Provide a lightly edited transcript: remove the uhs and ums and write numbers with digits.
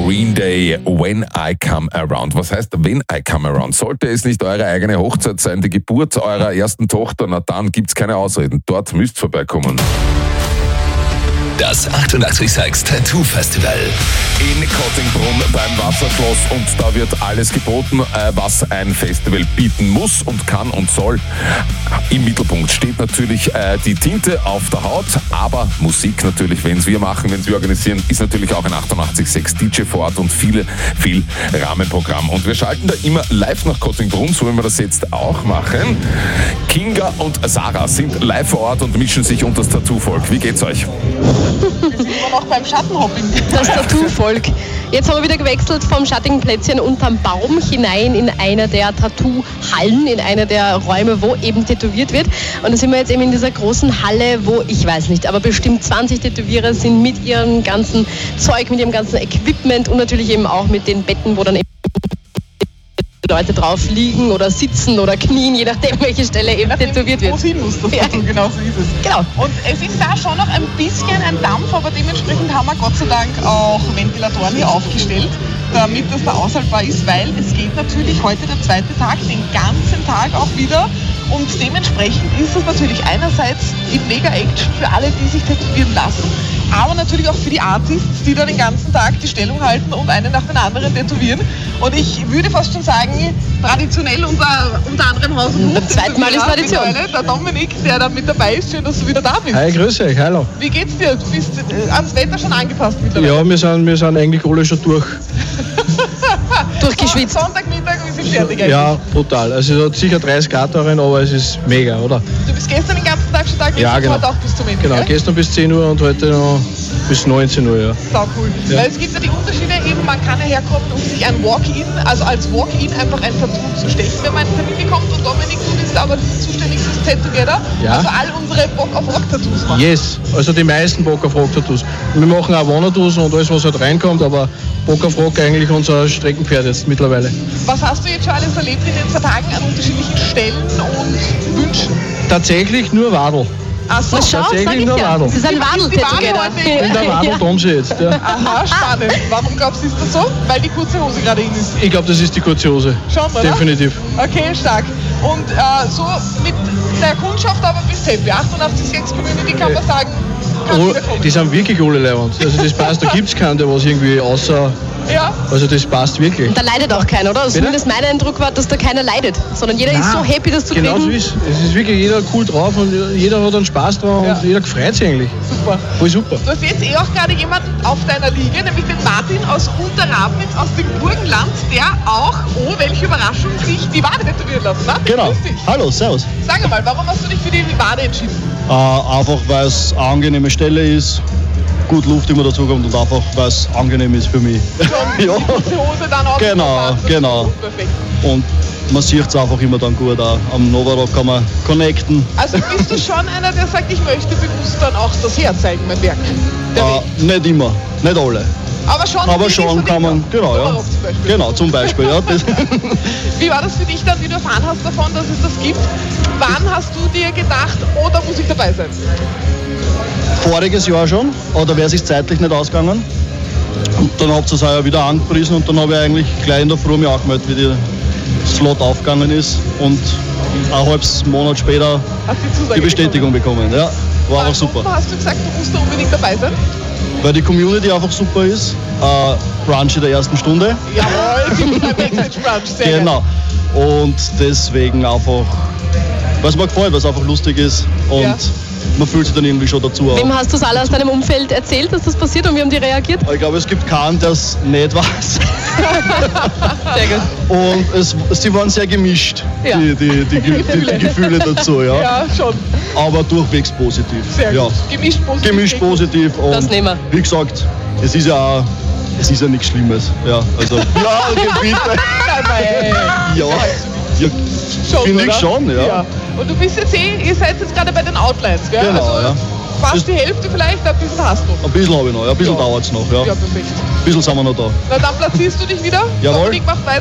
Green Day, When I Come Around. Was heißt When I Come Around? Sollte es nicht eure eigene Hochzeit sein, die Geburt eurer ersten Tochter, na dann gibt's keine Ausreden. Dort müsst ihr vorbeikommen. Das 886 Tattoo Festival In Kottingbrunn beim Wasserschloss, und da wird alles geboten, was ein Festival bieten muss und kann und soll. Im Mittelpunkt steht natürlich die Tinte auf der Haut, aber Musik natürlich, wenn es wir machen, wenn es wir organisieren, ist natürlich auch ein 88.6 DJ vor Ort und viel Rahmenprogramm. Und wir schalten da immer live nach Kottingbrunn, so wie wir das jetzt auch machen. Kinga und Sarah sind live vor Ort und mischen sich unter das Tattoo-Volk. Wie geht's euch? Wir sind immer noch beim Schattenhopping. Das Tattoo-Volk. Jetzt haben wir wieder gewechselt vom schattigen Plätzchen unterm Baum hinein in einer der Tattoo-Hallen, in einer der Räume, wo eben tätowiert wird. Und da sind wir jetzt eben in dieser großen Halle, wo, ich weiß nicht, aber bestimmt 20 Tätowierer sind mit ihrem ganzen Zeug, mit ihrem ganzen Equipment und natürlich eben auch mit den Betten, wo dann eben Leute drauf liegen oder sitzen oder knien, je nachdem, welche Stelle eben tätowiert wird. Wo es hin muss, das Tattoo, genau so ist es. Genau. Und es ist da schon noch ein bisschen ein Dampf, aber dementsprechend haben wir Gott sei Dank auch Ventilatoren hier aufgestellt, damit das da aushaltbar ist, weil es geht natürlich heute der zweite Tag, den ganzen Tag auch wieder. Und dementsprechend ist es natürlich einerseits die Mega-Action für alle, die sich tätowieren lassen, aber natürlich auch für die Artists, die da den ganzen Tag die Stellung halten und einen nach den anderen tätowieren. Und ich würde fast schon sagen, traditionell unter anderem Haus und Hof. Beim zweiten Mal ist Tradition. Der Dominik, der da mit dabei ist, schön, dass du wieder da bist. Hi, grüße euch, hallo. Wie geht's dir? Du bist ans Wetter schon angepasst mittlerweile. Ja, wir sind eigentlich alle schon durch. Durchgeschwitzt. Sonntagmittag, wir sind fertig eigentlich. Ja, brutal. Also es hat sicher 30 Grad darin, aber es ist mega, oder? Du bist gestern den ganzen Tag schon da gewesen, Ja, genau. heute auch bis zum Ende, Genau, gell? gestern bis 10 Uhr und heute noch bis 19 Uhr, ja. Sau cool. Ja. Weil es gibt ja die Unterschiede eben, man kann ja herkommen, um sich ein Walk-in, also als Walk-in einfach ein Tattoo zu stechen, wenn man in einen Termin bekommt. Und Dominik, du bist aber zuständig fürs Tattoo-Together. Ja. Also all unsere Bock-auf-Rock-Tattoos machen. Yes, also die meisten Bock auf Rock Tattoos. Wir machen auch Wandertattoos und alles, was halt reinkommt, aber Bock auf Rock eigentlich unser Streckenpferd jetzt mittlerweile. Was hast du jetzt schon alles erlebt in den 2 Tagen an unterschiedlichen Stellen und Wünschen? Tatsächlich nur Wadl. Ach so, Na schau, tatsächlich sag ich nur ja. Wadl. Das ist ein Ist die Wadel-Tätowier. Wadel heute? In der Wadl-Domse jetzt, ja. Aha, spannend. Warum glaubst du, ist das so? Weil die kurze Hose gerade in ist. Ich glaube, das ist die kurze Hose. Schon, oder? Definitiv. Okay, stark. Und so mit der Kundschaft aber bist happy. 88.6 Community kann man sagen, kann Oh, wieder kommen. die sind wirklich alle leibend. Also das passt, da gibt es keinen, der was irgendwie außer... Ja, Also das passt wirklich. Da leidet auch keiner, oder? Also Bitte? zumindest mein Eindruck war, dass da keiner leidet, sondern jeder ist so happy, das zu Genau so kriegen. ist es. ist wirklich jeder cool drauf und jeder hat einen Spaß drauf Ja. und jeder freut sich eigentlich. super. Voll super. Du hast jetzt auch gerade jemanden auf deiner Liege, nämlich den Martin aus Unterrabnitz aus dem Burgenland, der auch, oh welche Überraschung, sich die Wade tätowieren lassen. Martin, Genau. grüß dich. Hallo, servus. Sag mal, warum hast du dich für die Wade entschieden? Einfach weil es eine angenehme Stelle ist, gut Luft immer dazukommt und einfach weil es angenehm ist für mich. Die Ja. kurze Hose dann auch. Genau, das ist genau. Perfekt. Und man sieht es einfach immer dann gut auch. Am Novarock kann man connecten. Also bist du schon einer, der sagt, ich möchte bewusst dann auch das herzeigen, mein Werk? Der Weg. Nicht immer, nicht alle. Aber schon, Aber die schon von kann dir man, genau, ja. Novarock zum Beispiel. Genau, zum Beispiel, ja. Das, Wie war das für dich dann, wie du erfahren hast davon, dass es das gibt? Wann hast du dir gedacht, oh, da muss ich dabei sein? voriges Jahr schon, aber da wäre es sich zeitlich nicht ausgegangen. Und dann habt ihr es heuer wieder angepriesen und dann habe ich eigentlich gleich in der Früh mich angemeldet, wie der Slot aufgegangen ist. Und ein halbes Monat später Hast die Zusage die Bestätigung bekommen. Ja, war einfach super. Warum hast du gesagt, du musst da unbedingt dabei sein? Weil die Community einfach super ist. Brunch in der ersten Stunde. Jawohl, die mit einem Backstage Brunch, sehr Genau. Und deswegen einfach, weil es mir gefällt, weil es einfach lustig ist. Und Ja. man fühlt sich dann irgendwie schon dazu Wem auch. hast du es alle aus deinem Umfeld erzählt, dass das passiert und wie haben die reagiert? Ich glaube, es gibt keinen, der es nicht weiß. Sehr gut. Und sie waren sehr gemischt, Ja. die Gefühle dazu. Ja. Ja, schon. Aber durchwegs positiv. Sehr ja. gut. Gemischt positiv. Gemischt positiv. Und Das nehmen wir. wie gesagt, es ist ja nichts Schlimmes. Ja, also, ja, okay, bitte. Ja, ja Schon, finde ich oder? schon, ja. Und du bist jetzt ihr seid jetzt gerade bei den Outlines, gell? Genau, also ja. fast die Hälfte vielleicht, ein bisschen hast du. Ein bisschen habe ich noch, ja, ein bisschen Ja. dauert es noch. Ja. Ja, perfekt. Ein bisschen sind wir noch da. Na, dann platzierst du dich wieder. Jawohl. Dominik macht weiter.